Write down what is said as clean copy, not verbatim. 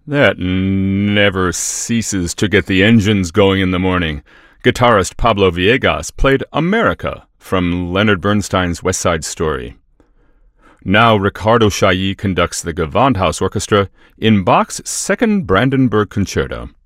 That never ceases to get the engines going in the morning. Guitarist Pablo Villegas played America from Leonard Bernstein's West Side Story. Now Ricardo Chailly conducts the Gewandhaus Orchestra in Bach's Second Brandenburg Concerto.